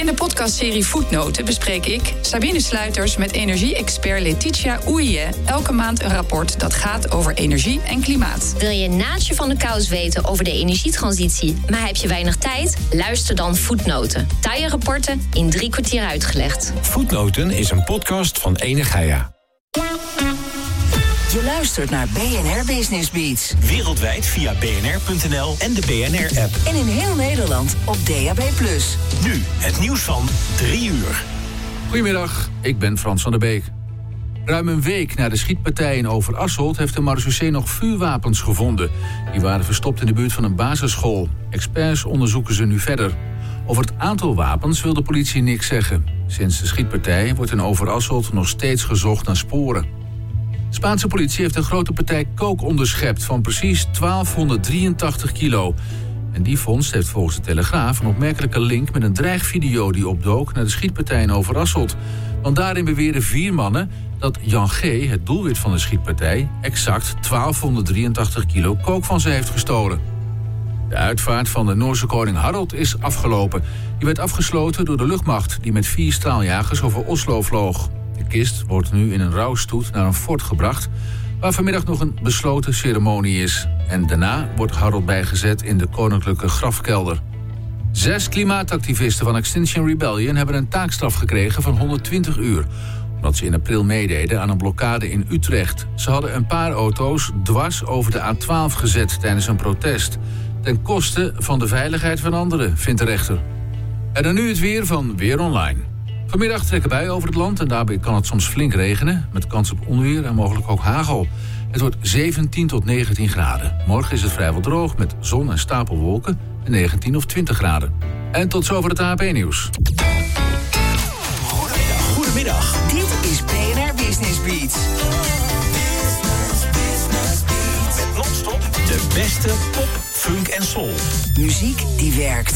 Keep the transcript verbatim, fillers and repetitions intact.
In de podcastserie Voetnoten bespreek ik, Sabine Sluiters, met energie-expert Letitia Oeije elke maand een rapport dat gaat over energie en klimaat. Wil je naadje van de kous weten over de energietransitie, maar heb je weinig tijd? Luister dan Voetnoten. Taaie rapporten in drie kwartier uitgelegd. Voetnoten is een podcast van Energia. Je luistert naar B N R Business Beats. Wereldwijd via b n r punt n l en de B N R-app. En in heel Nederland op D A B plus. Nu het nieuws van drie uur. Goedemiddag, ik ben Frans van der Beek. Ruim een week na de schietpartij in Overasselt heeft de marechaussee nog vuurwapens gevonden. Die waren verstopt in de buurt van een basisschool. Experts onderzoeken ze nu verder. Over het aantal wapens wil de politie niks zeggen. Sinds de schietpartij wordt in Overasselt nog steeds gezocht naar sporen. De Spaanse politie heeft een grote partij kook onderschept van precies twaalfhonderddrieëntachtig kilo. En die vondst heeft volgens de Telegraaf een opmerkelijke link met een dreigvideo die opdook naar de schietpartij in Overasselt. Want daarin beweren vier mannen dat Jan G., het doelwit van de schietpartij, exact twaalfhonderddrieëntachtig kilo kook van ze heeft gestolen. De uitvaart van de Noorse koning Harald is afgelopen. Die werd afgesloten door de luchtmacht die met vier straaljagers over Oslo vloog. De kist wordt nu in een rouwstoet naar een fort gebracht, waar vanmiddag nog een besloten ceremonie is. En daarna wordt Harold bijgezet in de koninklijke grafkelder. Zes klimaatactivisten van Extinction Rebellion hebben een taakstraf gekregen van honderdtwintig uur... omdat ze in april meededen aan een blokkade in Utrecht. Ze hadden een paar auto's dwars over de A twaalf gezet tijdens een protest, ten koste van de veiligheid van anderen, vindt de rechter. En dan nu het weer van Weer Online. Vanmiddag trekken buien over het land en daarbij kan het soms flink regenen, met kans op onweer en mogelijk ook hagel. Het wordt zeventien tot negentien graden. Morgen is het vrijwel droog met zon en stapelwolken en negentien of twintig graden. En tot zover het A P nieuws. Goedemiddag. Goedemiddag. Dit is B N R Business Beats. Met non-stop de beste pop, funk en soul. Muziek die werkt.